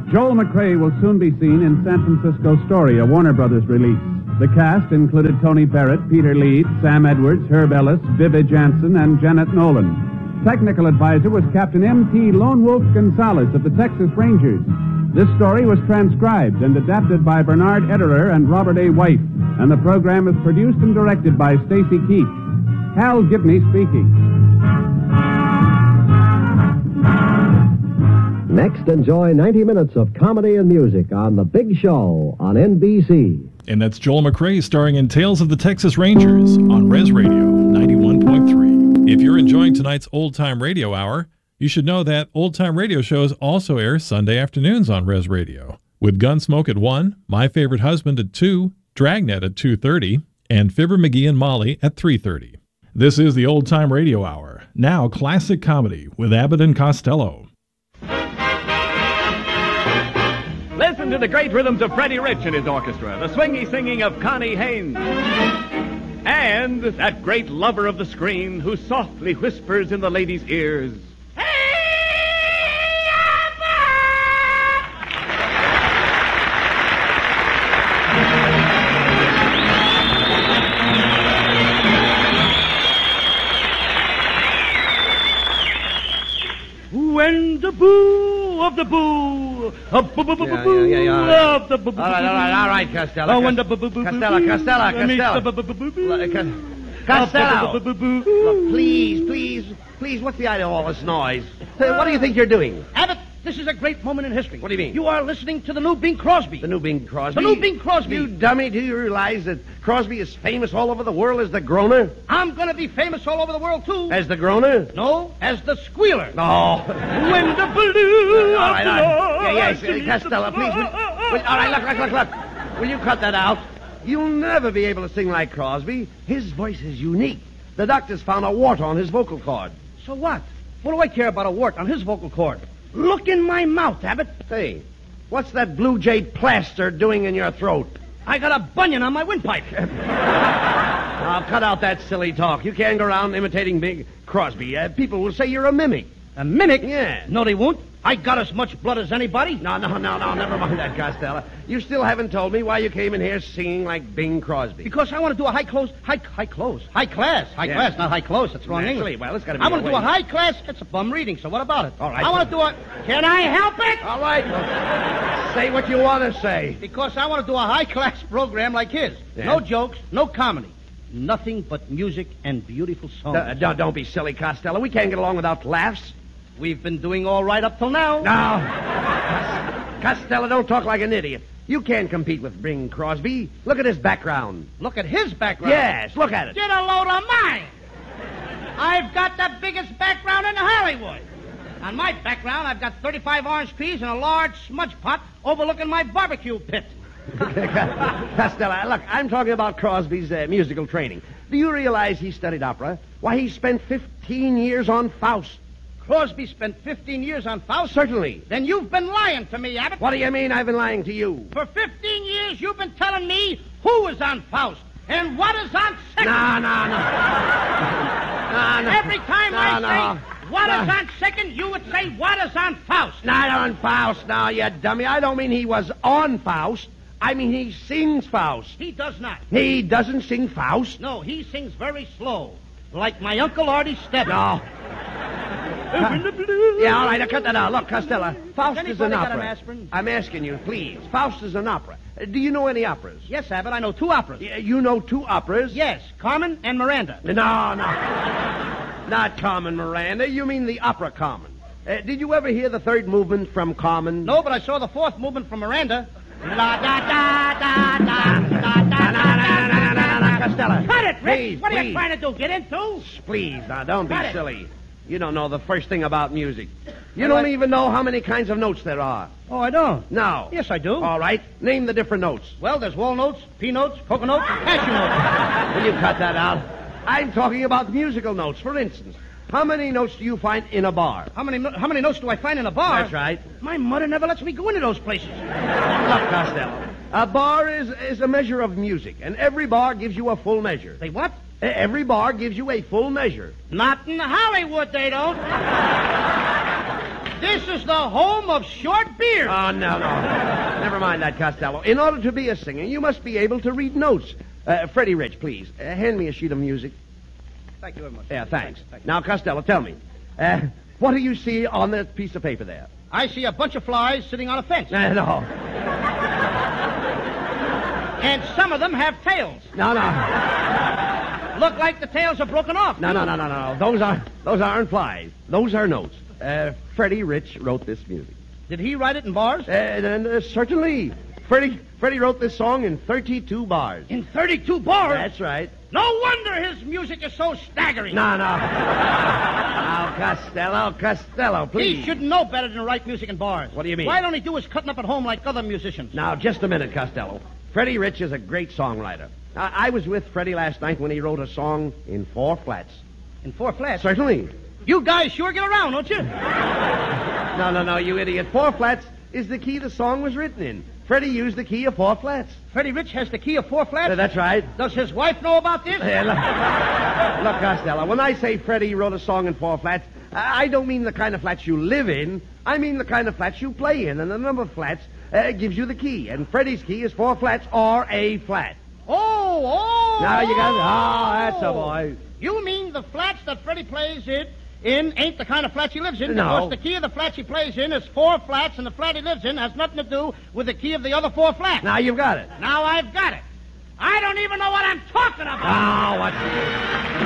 Joel McRae will soon be seen in San Francisco Story, a Warner Brothers release. The cast included Tony Barrett, Peter Leeds, Sam Edwards, Herb Ellis, Vivi Jansen, and Janet Nolan. Technical advisor was Captain M.T. Lone Wolf Gonzalez of the Texas Rangers. This story was transcribed and adapted by Bernard Ederer and Robert A. White, and the program is produced and directed by Stacy Keach. Hal Gibney speaking. Next, enjoy 90 minutes of comedy and music on The Big Show on NBC. And that's Joel McRae starring in Tales of the Texas Rangers on Res Radio 91.3. If you're enjoying tonight's Old Time Radio Hour, you should know that Old Time Radio shows also air Sunday afternoons on Res Radio, with Gunsmoke at 1, My Favorite Husband at 2, Dragnet at 2:30, and Fibber McGee and Molly at 3:30. This is the Old Time Radio Hour, now classic comedy with Abbott and Costello. Listen to the great rhythms of Freddie Rich and his orchestra, the swingy singing of Connie Haynes, and that great lover of the screen who softly whispers in the ladies' ears. When the boo of the boo, a boo boo boo boo of the boo boo. All right, Costello. Oh, when the boo boo boo Costello. Costello. Look, please, what's the idea of all this noise? What do you think you're doing? Abbott, this is a great moment in history. What do you mean? You are listening to the new Bing Crosby. The new Bing Crosby? The new Bing Crosby. You dummy, do you realize that Crosby is famous all over the world as the groaner? I'm going to be famous all over the world, too. As the groaner? No, as the squealer. No. When the blue all right. Costello, please. All right, look. Will you cut that out? You'll never be able to sing like Crosby. His voice is unique. The doctors found a wart on his vocal cord. So what? What do I care about a wart on his vocal cord? Look in my mouth, Abbott. Hey, what's that blue jade plaster doing in your throat? I got a bunion on my windpipe. Now, cut out that silly talk. You can't go around imitating Bing Crosby. People will say you're a mimic. A mimic? Yeah. No, they won't. I got as much blood as anybody. No, never mind that, Costello. You still haven't told me why you came in here singing like Bing Crosby. Because I want to do a high class, not high close. That's wrong Naturally, English. well, it's got to be I want to do a way. high class. It's a bum reading, so what about it? All right. I want to do a... Can I help it? All right. Well, say what you want to say. Because I want to do a high class program like his. Yeah. No jokes, no comedy. Nothing but music and beautiful songs. Don't be silly, Costello. We can't get along without laughs. We've been doing all right up till now. No. Costello, don't talk like an idiot. You can't compete with Bing Crosby. Look at his background. Look at his background. Yes, look at it. Get a load of mine. I've got the biggest background in Hollywood. On my background, I've got 35 orange trees and a large smudge pot overlooking my barbecue pit. Costello, look, I'm talking about Crosby's musical training. Do you realize he studied opera? Why, he spent 15 years on Faust. Crosby spent 15 years on Faust? Certainly. Then you've been lying to me, Abbott. What do you mean I've been lying to you? For 15 years, you've been telling me who is on Faust and what is on second. No. Every time I say what is on second, you would say what is on Faust. Not on Faust, now, you dummy. I don't mean he was on Faust. I mean he sings Faust. He does not. He doesn't sing Faust? No, he sings very slow, like my Uncle Artie Stebbins. No. Yeah, all right, I'll cut that out. Look, Costello, Faust is an got opera. an aspirin? I'm asking you, please. Faust is an opera. Do you know any operas? Yes, Abbott, I know 2 operas. You know 2 operas? Yes, Carmen and Miranda. No. Not Carmen Miranda. You mean the opera Carmen. Did you ever hear the 3rd movement from Carmen? No, but I saw the 4th movement from Miranda. La da da da da da da da. Costello. Cut it, Rich. Please, what are please. you trying to do? Get into? Please, now, don't be Cut it. silly. You don't know the first thing about music. You All don't right. even know how many kinds of notes there are. Oh, I don't. No. Yes, I do. All right. Name the different notes. Well, there's walnuts, pea notes, cocoa notes, cashew notes. Will you cut that out? I'm talking about musical notes. For instance, how many notes do you find in a bar? How many notes do I find in a bar? That's right. My mother never lets me go into those places. Look, Costello, a bar is a measure of music, and every bar gives you a full measure. They what? Every bar gives you a full measure. Not in Hollywood, they don't. This is the home of short beards. Oh, no. Never mind that, Costello. In order to be a singer, you must be able to read notes. Freddie Rich, please, hand me a sheet of music. Thank you very much. Yeah, thanks. Now, Costello, tell me, what do you see on that piece of paper there? I see a bunch of flies sitting on a fence. No. And some of them have tails. No. Look like the tails are broken off. No. Those aren't flies. Those are notes. Freddie Rich wrote this music. Did he write it in bars? Certainly. Freddie wrote this song in 32 bars. In 32 bars? That's right. No wonder his music is so staggering. No. Now, Costello, please. He should know better than to write music in bars. What do you mean? Why don't he do his cutting up at home like other musicians? Now, just a minute, Costello. Freddie Rich is a great songwriter. I was with Freddie last night when he wrote a song in 4 flats. In 4 flats? Certainly. You guys sure get around, don't you? No, you idiot. 4 flats is the key the song was written in. Freddie used the key of 4 flats. Freddie Rich has the key of 4 flats? That's right. Does his wife know about this? Look, Costello, when I say Freddie wrote a song in 4 flats, I don't mean the kind of flats you live in. I mean the kind of flats you play in, and the number of flats gives you the key. And Freddie's key is 4 flats or A flat. Oh! Now you got it. Oh, that's a boy. You mean the flats that Freddie plays in ain't the kind of flats he lives in? No. Because the key of the flats he plays in is 4 flats, and the flat he lives in has nothing to do with the key of the other 4 flats. Now you've got it. Now I've got it. I don't even know what I'm talking about. Oh, what's